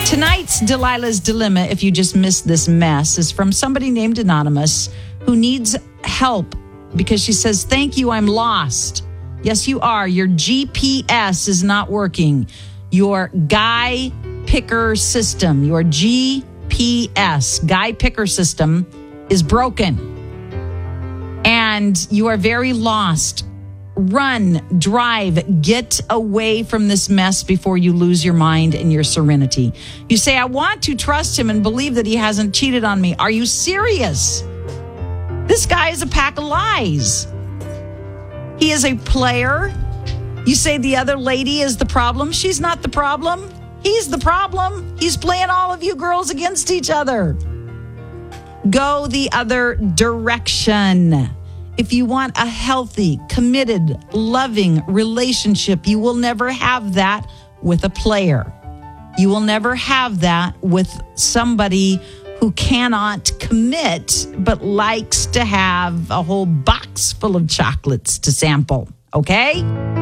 Tonight's Delilah's Dilemma, if you just missed this mess, is from somebody named Anonymous who needs help because she says, thank you, I'm lost. Yes, you are. Your GPS is not working. Your guy picker system, your GPS, guy picker system, is broken. And you are very lost. Run, drive, get away from this mess before you lose your mind and your serenity. You say, I want to trust him and believe that he hasn't cheated on me. Are you serious? This guy is a pack of lies. He is a player. You say the other lady is the problem. She's not the problem. He's the problem. He's playing all of you girls against each other. Go the other direction. If you want a healthy, committed, loving relationship, you will never have that with a player. You will never have that with somebody who cannot commit but likes to have a whole box full of chocolates to sample. Okay?